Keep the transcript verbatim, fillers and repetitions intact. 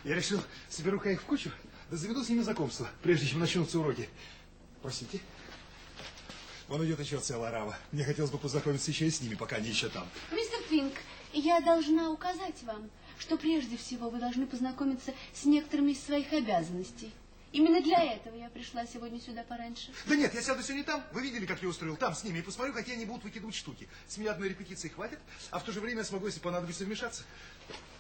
Я решил, соберу-ка их в кучу, да заведу с ними знакомство, прежде чем начнутся уроки. Простите. Вон идет еще целая орава. Мне хотелось бы познакомиться еще и с ними, пока они еще там. Мистер Финк, я должна указать вам, что прежде всего вы должны познакомиться с некоторыми из своих обязанностей. Именно для этого я пришла сегодня сюда пораньше. Да нет, я сяду сегодня там. Вы видели, как я устроил там с ними, и посмотрю, какие они будут выкидывать штуки. С меня одной репетиции хватит, а в то же время я смогу, если понадобится, вмешаться.